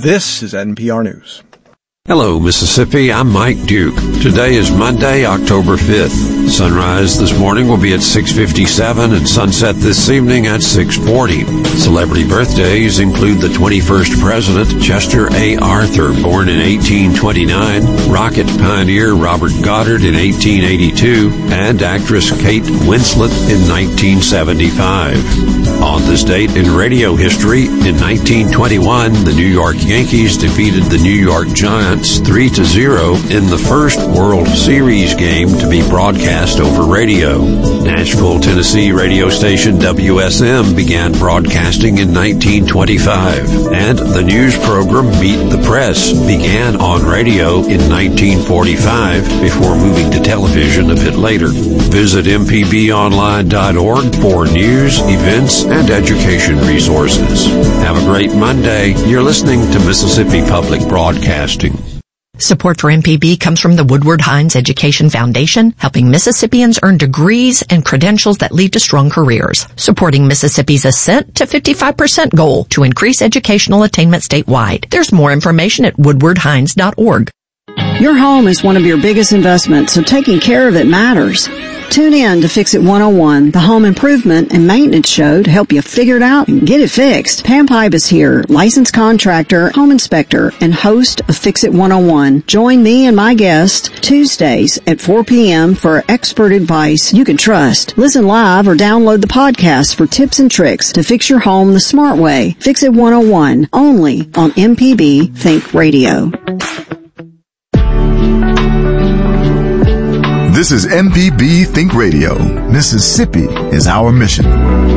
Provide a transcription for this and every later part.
This is NPR News. Hello, Mississippi. I'm Mike Duke. Today is Monday, October 5th. Sunrise this morning will be at 6:57 and sunset this evening at 6:40. Celebrity birthdays include the 21st President, Chester A. Arthur, born in 1829, rocket pioneer Robert Goddard in 1882, and actress Kate Winslet in 1975. On this date in radio history, in 1921, the New York Yankees defeated the New York Giants 3-0 in the first World Series game to be broadcast over radio. Nashville, Tennessee radio station WSM began broadcasting in 1925, and the news program Meet the Press began on radio in 1945 before moving to television a bit later. Visit mpbonline.org for news, events, and education resources. Have a great Monday. You're listening to Mississippi Public Broadcasting. Support for MPB comes from the Woodward Hines Education Foundation, helping Mississippians earn degrees and credentials that lead to strong careers, supporting Mississippi's ascent to 55% goal to increase educational attainment statewide. There's more information at woodwardhines.org. Your home is one of your biggest investments, so taking care of it matters. Tune in to Fix It 101, the home improvement and maintenance show to help you figure it out and get it fixed. Pam Pipe is here, licensed contractor, home inspector, and host of Fix It 101. Join me and my guest Tuesdays at 4 p.m. for expert advice you can trust. Listen live or download the podcast for tips and tricks to fix your home the smart way. Fix It 101, only on MPB Think Radio. This is MPB Think Radio. Mississippi is our mission.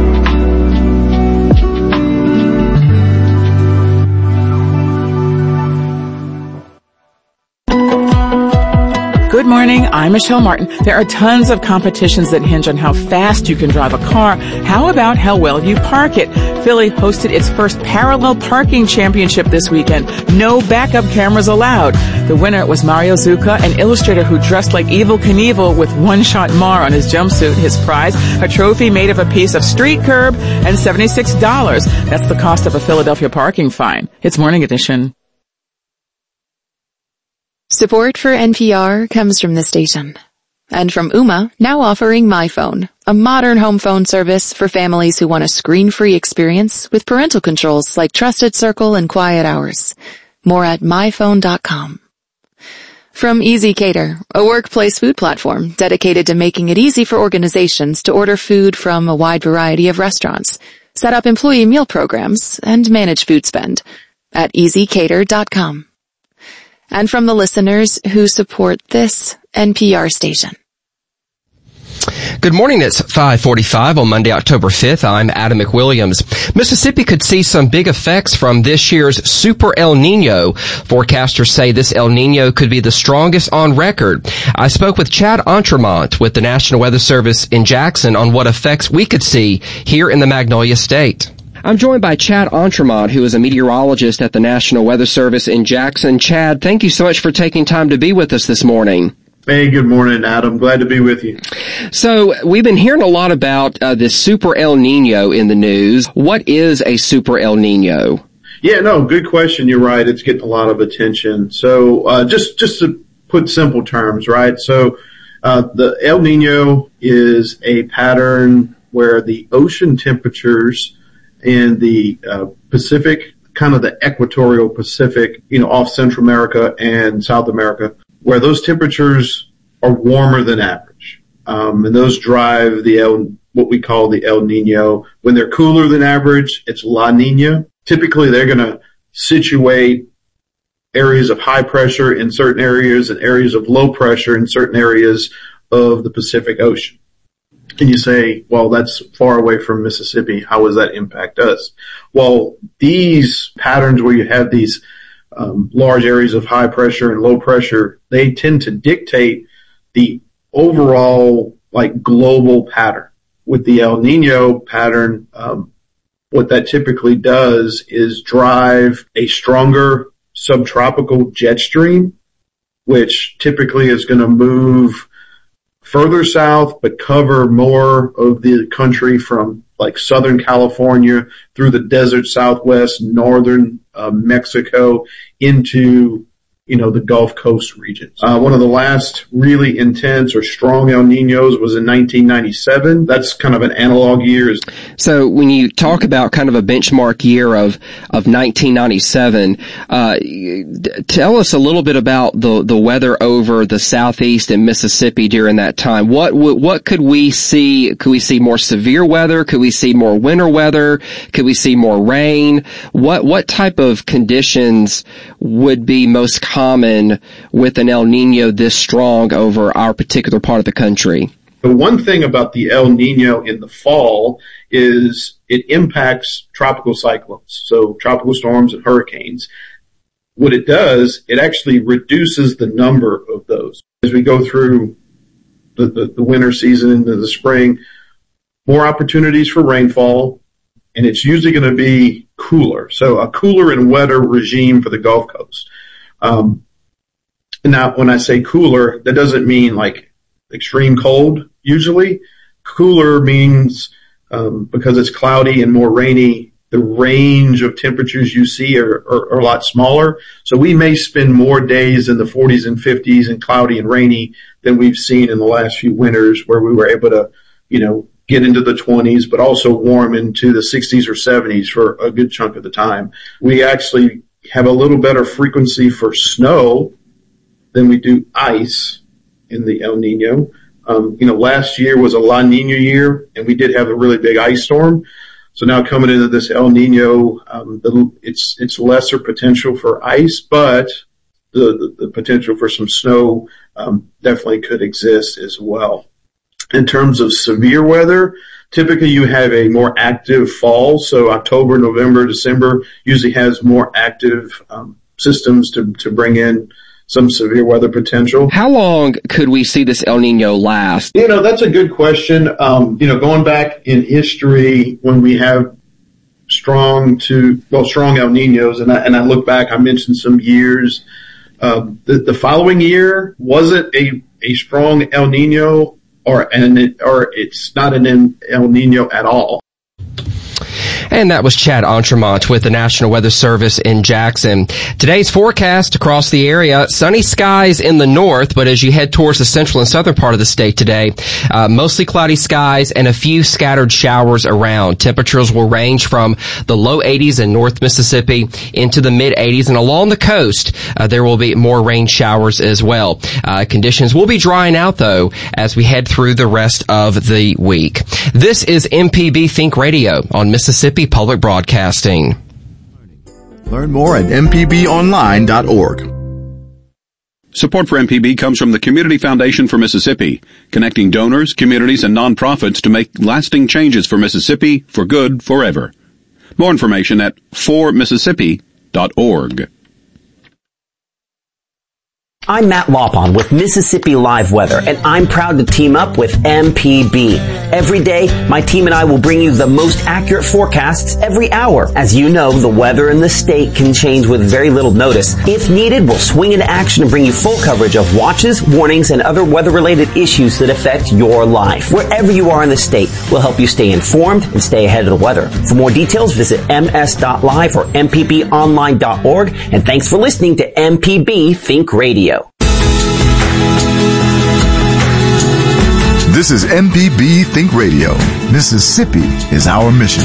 Good morning, I'm Michelle Martin. There are tons of competitions that hinge on how fast you can drive a car. How about how well you park it? Philly hosted its first parallel parking championship this weekend. No backup cameras allowed. The winner was Mario Zucca, an illustrator who dressed like Evel Knievel with One-Shot Mar on his jumpsuit. His prize, a trophy made of a piece of street curb and $76. That's the cost of a Philadelphia parking fine. It's Morning Edition. Support for NPR comes from this station. And from Ooma, now offering MyPhone, a modern home phone service for families who want a screen-free experience with parental controls like Trusted Circle and Quiet Hours. More at myphone.com. From Easy Cater, a workplace food platform dedicated to making it easy for organizations to order food from a wide variety of restaurants, set up employee meal programs, and manage food spend at easycater.com. And from the listeners who support this NPR station. Good morning. It's 5:45 on Monday, October 5th. I'm Adam McWilliams. Mississippi could see some big effects from this year's Super El Nino. Forecasters say this El Nino could be the strongest on record. I spoke with Chad Entremont with the National Weather Service in Jackson on what effects we could see here in the Magnolia State. I'm joined by Chad Entremont, who is a meteorologist at the National Weather Service in Jackson. Chad, thank you so much for taking time to be with us this morning. Hey, good morning, Adam. Glad to be with you. So we've been hearing a lot about this Super El Nino in the news. What is a Super El Nino? Yeah, no, good question. You're right. It's getting a lot of attention. So just to put simple terms, right? So the El Nino is a pattern where the ocean temperatures in the Pacific, kind of the equatorial Pacific, off Central America and South America, where those temperatures are warmer than average. And those drive what we call the El Nino. When they're cooler than average, it's La Nina. Typically, they're going to situate areas of high pressure in certain areas and areas of low pressure in certain areas of the Pacific Ocean. And you say, well, that's far away from Mississippi. How does that impact us? Well, these patterns where you have these large areas of high pressure and low pressure, they tend to dictate the overall global pattern. With the El Nino pattern, what that typically does is drive a stronger subtropical jet stream, which typically is going to move further south, but cover more of the country from like Southern California through the desert Southwest, northern Mexico into, the Gulf Coast regions. One of the last really intense or strong El Niños was in 1997. That's kind of an analog year. So when you talk about kind of a benchmark year of 1997, tell us a little bit about the weather over the Southeast and Mississippi during that time. What could we see? Could we see more severe weather? Could we see more winter weather? Could we see more rain? What type of conditions would be most common with an El Niño this strong over our particular part of the country? The one thing about the El Niño in the fall is it impacts tropical cyclones, so tropical storms and hurricanes. What it does, it actually reduces the number of those. As we go through the winter season into the spring, more opportunities for rainfall, and it's usually going to be cooler. So a cooler and wetter regime for the Gulf Coast. Now, when I say cooler, that doesn't mean like extreme cold. Usually, cooler means because it's cloudy and more rainy, the range of temperatures you see are a lot smaller. So we may spend more days in the 40s and 50s and cloudy and rainy than we've seen in the last few winters, where we were able to, get into the 20s, but also warm into the 60s or 70s for a good chunk of the time. We actually have a little better frequency for snow than we do ice in the El Niño. Last year was a La Niña year, and we did have a really big ice storm. So now coming into this El Niño, it's lesser potential for ice, but the potential for some snow definitely could exist as well. In terms of severe weather, typically you have a more active fall. So October, November, December usually has more active systems to bring in some severe weather potential. How long could we see this El Niño last? That's a good question. Going back in history when we have strong El Niños, and I look back, I mentioned some years. The following year wasn't a strong El Niño, or it's not an El Niño at all. And that was Chad Entremont with the National Weather Service in Jackson. Today's forecast across the area, sunny skies in the north, but as you head towards the central and southern part of the state today, mostly cloudy skies and a few scattered showers around. Temperatures will range from the low 80s in North Mississippi into the mid 80s, and along the coast, there will be more rain showers as well. Conditions will be drying out, though, as we head through the rest of the week. This is MPB Think Radio on Mississippi Public Broadcasting. Learn more at mpbonline.org. Support for MPB comes from the Community Foundation for Mississippi, connecting donors, communities, and nonprofits to make lasting changes for Mississippi for good forever. More information at formississippi.org. I'm Matt Lopon with Mississippi Live Weather, and I'm proud to team up with MPB. Every day, my team and I will bring you the most accurate forecasts every hour. As you know, the weather in the state can change with very little notice. If needed, we'll swing into action and bring you full coverage of watches, warnings, and other weather-related issues that affect your life. Wherever you are in the state, we'll help you stay informed and stay ahead of the weather. For more details, visit ms.live or mpbonline.org, and thanks for listening to MPB Think Radio. This is MPB Think Radio. Mississippi is our mission.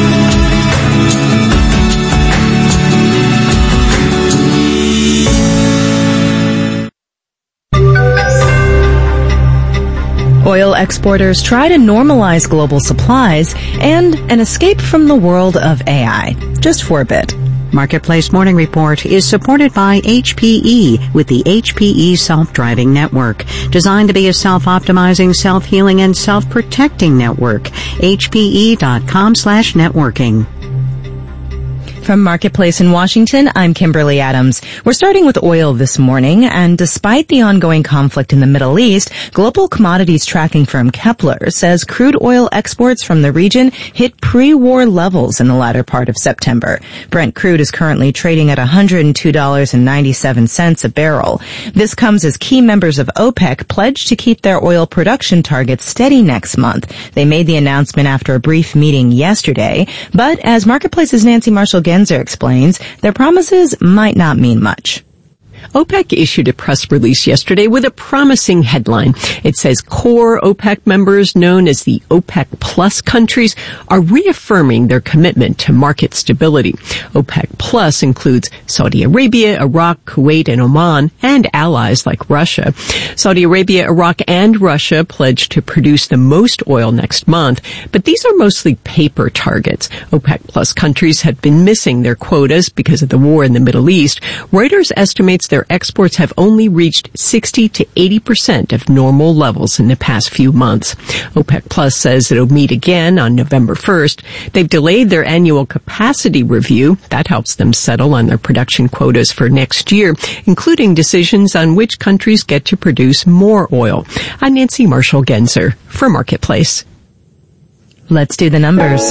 Oil exporters try to normalize global supplies and an escape from the world of AI, just for a bit. Marketplace Morning Report is supported by HPE with the HPE Self-Driving Network, designed to be a self-optimizing, self-healing, and self-protecting network. HPE.com/networking. From Marketplace in Washington, I'm Kimberly Adams. We're starting with oil this morning, and despite the ongoing conflict in the Middle East, global commodities tracking firm Kepler says crude oil exports from the region hit pre-war levels in the latter part of September. Brent crude is currently trading at $102.97 a barrel. This comes as key members of OPEC pledged to keep their oil production targets steady next month. They made the announcement after a brief meeting yesterday, but as Marketplace's Nancy Marshall-Genzer explains, their promises might not mean much. OPEC issued a press release yesterday with a promising headline. It says core OPEC members known as the OPEC Plus countries are reaffirming their commitment to market stability. OPEC Plus includes Saudi Arabia, Iraq, Kuwait, and Oman, and allies like Russia. Saudi Arabia, Iraq, and Russia pledged to produce the most oil next month, but these are mostly paper targets. OPEC Plus countries have been missing their quotas because of the war in the Middle East. Reuters estimates their exports have only reached 60 to 80% of normal levels in the past few months. OPEC Plus says it'll meet again on November 1st. They've delayed their annual capacity review. That helps them settle on their production quotas for next year, including decisions on which countries get to produce more oil. I'm Nancy Marshall-Genzer for Marketplace. Let's do the numbers.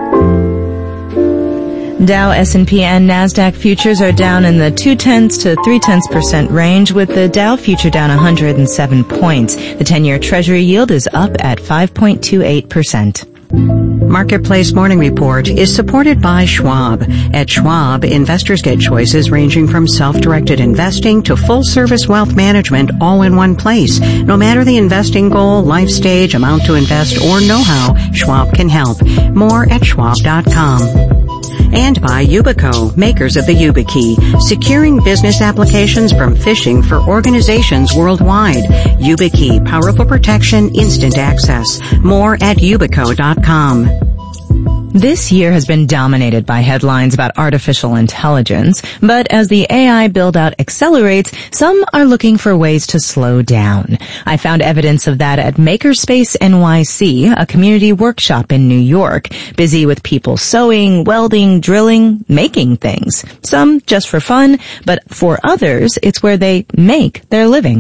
Dow, S&P, and NASDAQ futures are down in the 0.2 to 0.3% range, with the Dow future down 107 points. The 10-year Treasury yield is up at 5.28%. Marketplace Morning Report is supported by Schwab. At Schwab, investors get choices ranging from self-directed investing to full-service wealth management all in one place. No matter the investing goal, life stage, amount to invest, or know-how, Schwab can help. More at schwab.com. And by Yubico, makers of the YubiKey, securing business applications from phishing for organizations worldwide. YubiKey, powerful protection, instant access. More at yubico.com. This year has been dominated by headlines about artificial intelligence, but as the AI build-out accelerates, some are looking for ways to slow down. I found evidence of that at Makerspace NYC, a community workshop in New York, busy with people sewing, welding, drilling, making things. Some just for fun, but for others, it's where they make their living.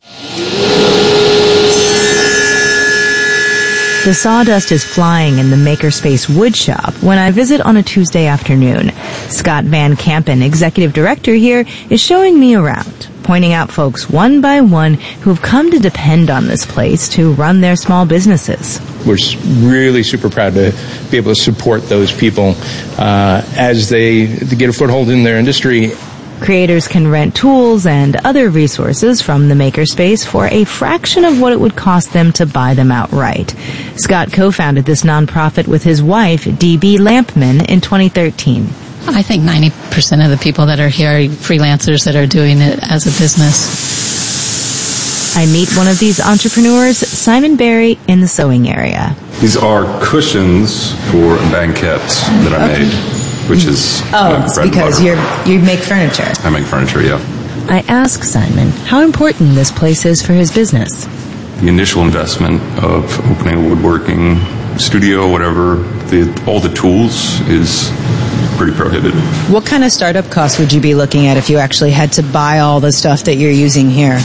The sawdust is flying in the Makerspace woodshop when I visit on a Tuesday afternoon. Scott Van Kampen, executive director here, is showing me around, pointing out folks one by one who've come to depend on this place to run their small businesses. We're really super proud to be able to support those people as they get a foothold in their industry. Creators can rent tools and other resources from the Makerspace for a fraction of what it would cost them to buy them outright. Scott co-founded this nonprofit with his wife, D.B. Lampman, in 2013. I think 90% of the people that are here are freelancers that are doing it as a business. I meet one of these entrepreneurs, Simon Berry, in the sewing area. These are cushions for a banquette that I made. Which is it's because you make furniture. I make furniture, yeah. I ask Simon how important this place is for his business. The initial investment of opening a woodworking studio, whatever, all the tools is pretty prohibitive. What kind of startup costs would you be looking at if you actually had to buy all the stuff that you're using here?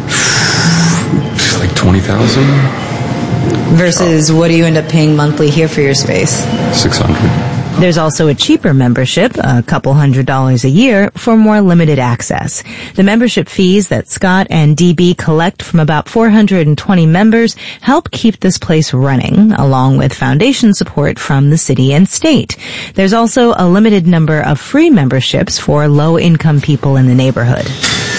Like $20,000. Versus what do you end up paying monthly here for your space? $600. There's also a cheaper membership, a couple $100 a year, for more limited access. The membership fees that Scott and DB collect from about 420 members help keep this place running, along with foundation support from the city and state. There's also a limited number of free memberships for low-income people in the neighborhood.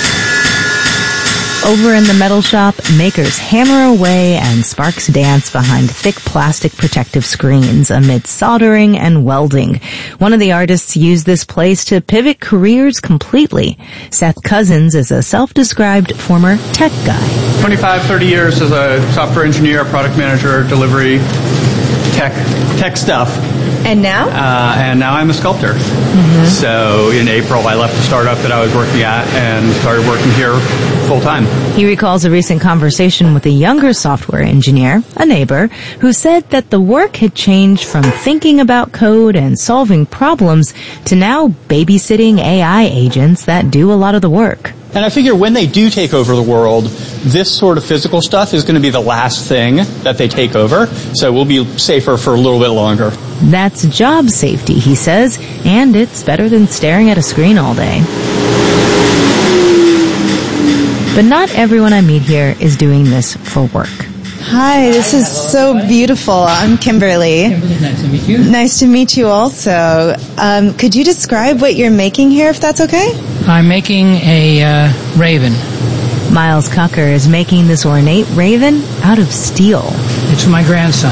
Over in the metal shop, makers hammer away and sparks dance behind thick plastic protective screens amid soldering and welding. One of the artists used this place to pivot careers completely. Seth Cousins is a self-described former tech guy. 25, 30 years as a software engineer, product manager, delivery, tech stuff. And now? And now I'm a sculptor. So in April, I left the startup that I was working at and started working here full time. He recalls a recent conversation with a younger software engineer, a neighbor, who said that the work had changed from thinking about code and solving problems to now babysitting AI agents that do a lot of the work. And I figure when they do take over the world, this sort of physical stuff is going to be the last thing that they take over. So we'll be safer for a little bit longer. That's job safety, he says, and it's better than staring at a screen all day. But not everyone I meet here is doing this for work. Hi, this is so beautiful. I'm Kimberly. Nice to meet you. Nice to meet you also. Could you describe what you're making here, if that's okay? I'm making a raven. Miles Cucker is making this ornate raven out of steel. It's for my grandson.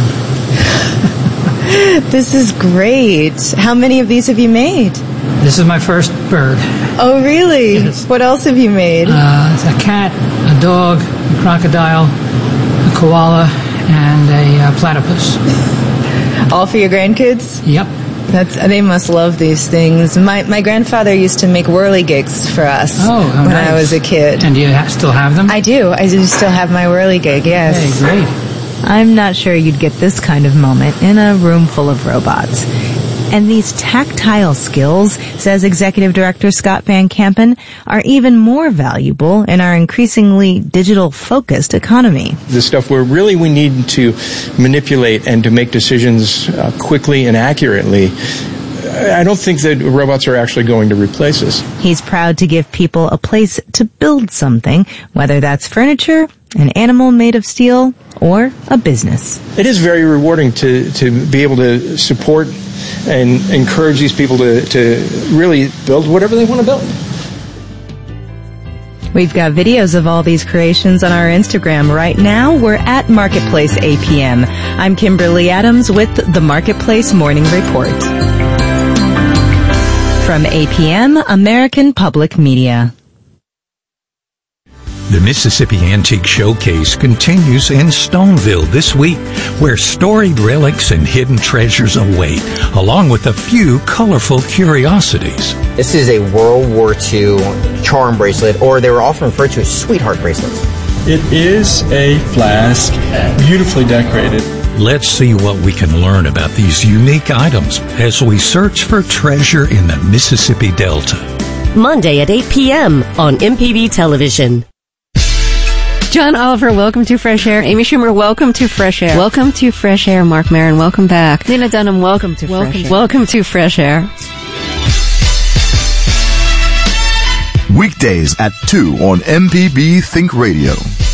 This is great. How many of these have you made? This is my first bird. Oh, really? Yes. What else have you made? It's a cat, a dog, a crocodile, a koala, and a platypus. All for your grandkids? Yep. They must love these things. My grandfather used to make whirligigs for us when nice. I was a kid. And do you still have them? I do. I do still have my whirligig, yes. Hey, great. I'm not sure you'd get this kind of moment in a room full of robots. And these tactile skills, says Executive Director Scott Van Kampen, are even more valuable in our increasingly digital-focused economy. The stuff where really we need to manipulate and to make decisions quickly and accurately, I don't think that robots are actually going to replace us. He's proud to give people a place to build something, whether that's furniture, an animal made of steel, or a business. It is very rewarding to be able to support and encourage these people to really build whatever they want to build. We've got videos of all these creations on our Instagram right now. We're at Marketplace APM. I'm Kimberly Adams with the Marketplace Morning Report. From APM, American Public Media. The Mississippi Antique Showcase continues in Stoneville this week, where storied relics and hidden treasures await, along with a few colorful curiosities. This is a World War II charm bracelet, or they were often referred to as sweetheart bracelets. It is a flask, beautifully decorated. Let's see what we can learn about these unique items as we search for treasure in the Mississippi Delta. Monday at 8 p.m. on MPB Television. John Oliver, welcome to Fresh Air. Amy Schumer, welcome to Fresh Air. Welcome to Fresh Air. Mark Maron, welcome back. Lena Dunham, welcome to Fresh Air. Welcome to Fresh Air. Weekdays at 2 on MPB Think Radio.